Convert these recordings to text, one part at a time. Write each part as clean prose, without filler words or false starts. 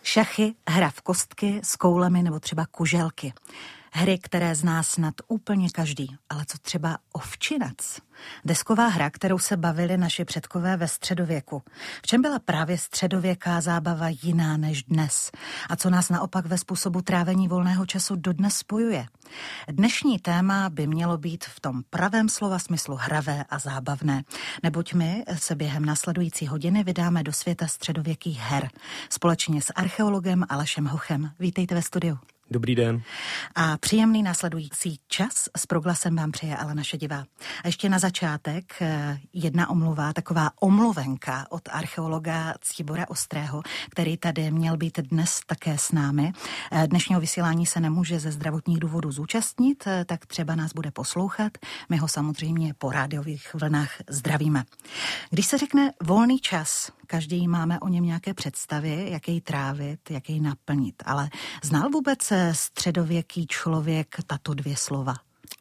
Šachy, hra v kostky s koulemi nebo třeba kuželky. Hry, které zná snad úplně každý, ale co třeba ovčinac? Desková hra, kterou se bavili naši předkové ve středověku. V čem byla právě středověká zábava jiná než dnes? A co nás naopak ve způsobu trávení volného času dodnes spojuje? Dnešní téma by mělo být v tom pravém slova smyslu hravé a zábavné, neboť my se během následující hodiny vydáme do světa středověkých her. Společně s archeologem Alešem Hochem. Vítejte ve studiu. Dobrý den. A příjemný následující čas s proglasem vám přeje Alena Šedivá. A ještě na začátek jedna omluva, taková omluvenka od archeologa Ctibora Ostrého, který tady měl být dnes také s námi. Dnešního vysílání se nemůže ze zdravotních důvodů zúčastnit, tak třeba nás bude poslouchat. My ho samozřejmě po rádiových vlnách zdravíme. Když se řekne volný čas, každý máme o něm nějaké představy, jak jej trávit, jak jej naplnit. Ale znal vůbec středověký člověk tato dvě slova?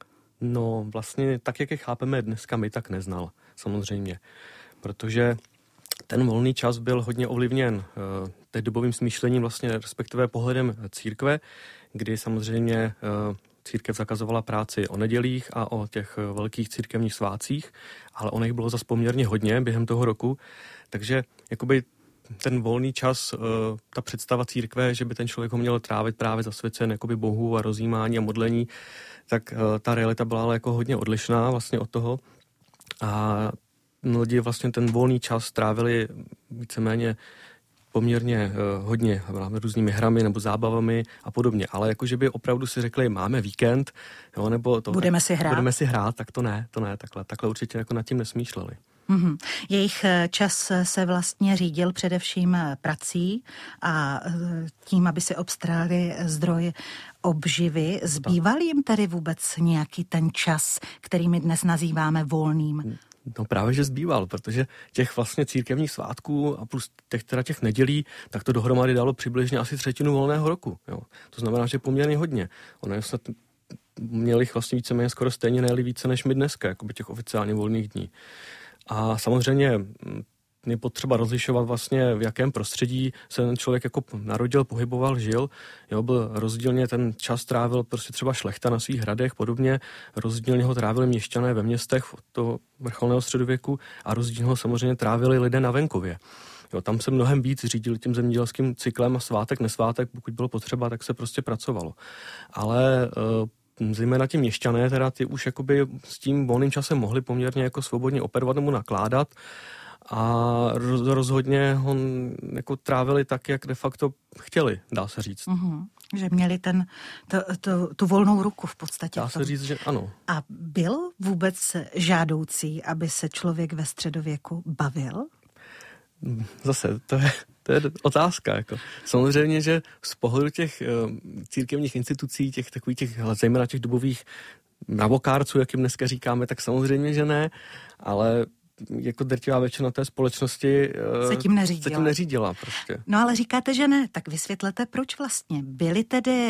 No vlastně tak, jak je chápeme dneska my, tak neznal, samozřejmě. Protože ten volný čas byl hodně ovlivněn teď dobovým smýšlením, vlastně respektive pohledem církve, kdy samozřejmě církev zakazovala práci o nedělích a o těch velkých církevních svátcích, ale ono jich bylo zas poměrně hodně během toho roku, takže jakoby ten volný čas, ta představa církve, že by ten člověk ho měl trávit právě zasvěcen jakoby Bohu a rozjímání a modlení, tak ta realita byla ale jako hodně odlišná vlastně od toho. A lidi vlastně ten volný čas trávili víceméně poměrně hodně různými hrami nebo zábavami a podobně. Ale jakože by opravdu si řekli, máme víkend, jo, nebo to budeme si hrát, tak to ne, takhle určitě jako nad tím nesmýšleli. Mm-hmm. Jejich čas se vlastně řídil především prací a tím, aby si obstarali zdroj obživy. Zbýval jim tedy vůbec nějaký ten čas, který my dnes nazýváme volným? No právě, že zbýval, protože těch vlastně církevních svátků a plus těch nedělí, tak to dohromady dalo přibližně asi třetinu volného roku. Jo. To znamená, že poměrně hodně. Ono snad měli jich vlastně víceméně skoro stejně, ne-li více než my dneska, jakoby těch oficiálně volných dní. A samozřejmě je potřeba rozlišovat vlastně, v jakém prostředí se ten člověk jako narodil, pohyboval, žil. Jo, byl rozdílně ten čas trávil prostě třeba šlechta na svých hradech, podobně. Rozdílně ho trávili měšťané ve městech toho vrcholného středověku a rozdílně ho samozřejmě trávili lidé na venkově. Jo, tam se mnohem víc řídil tím zemědělským cyklem a svátek, nesvátek, pokud bylo potřeba, tak se prostě pracovalo. Ale zejména ti měšťané, teda ty už jakoby s tím volným časem mohli poměrně jako svobodně operovat nebo nakládat a rozhodně ho jako trávili tak, jak de facto chtěli, dá se říct. Mm-hmm. Že měli tu volnou ruku v podstatě. Dá se říct, že ano. A byl vůbec žádoucí, aby se člověk ve středověku bavil? Zase, to je otázka. Jako. Samozřejmě, že z pohledu těch církevních institucí, zejména těch dobových mravokárců, jak jim dneska říkáme, tak samozřejmě, že ne, ale jako drtivá většina té společnosti se tím neřídila prostě. No ale říkáte, že ne, tak vysvětlete, proč vlastně. Byli tedy